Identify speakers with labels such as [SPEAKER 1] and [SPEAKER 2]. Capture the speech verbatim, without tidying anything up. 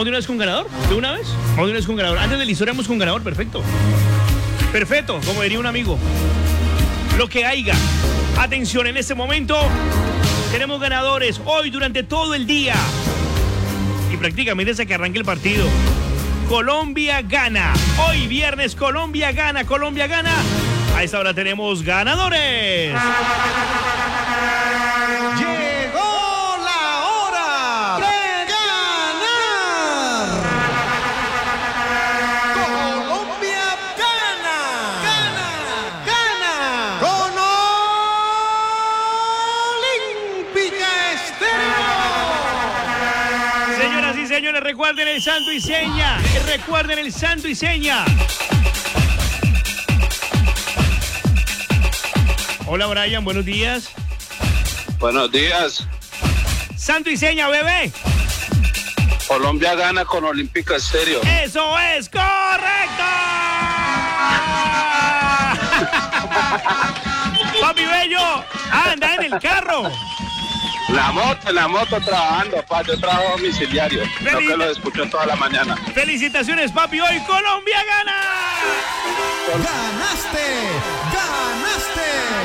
[SPEAKER 1] ¿Vamos de una vez con ganador? ¿De una vez? Vamos de una vez con ganador. Antes de la historia vamos con ganador, perfecto. Perfecto, como diría un amigo. Lo que haya. Atención, en este momento tenemos ganadores hoy durante todo el día. Y prácticamente desde que arranque el partido. Colombia gana. Hoy viernes Colombia gana, Colombia gana. A esta hora tenemos ganadores.
[SPEAKER 2] Llegó la hora de ganar. Colombia gana. Gana. Gana. Con Olímpica Estéreo.
[SPEAKER 1] Señoras y señores, recuerden el santo y seña. Recuerden el santo y seña. Hola, Brian, buenos días.
[SPEAKER 3] Buenos días.
[SPEAKER 1] Santo y seña, bebé.
[SPEAKER 3] Colombia gana con Olímpica Estéreo.
[SPEAKER 1] ¡Eso es correcto! Papi Bello, anda en el carro.
[SPEAKER 3] La moto, la moto trabajando, papá. Yo trabajo domiciliario. Creo
[SPEAKER 1] Feliz-
[SPEAKER 3] que lo escucho toda la mañana.
[SPEAKER 1] Felicitaciones, papi. Hoy Colombia gana.
[SPEAKER 2] Ganaste. Ganaste.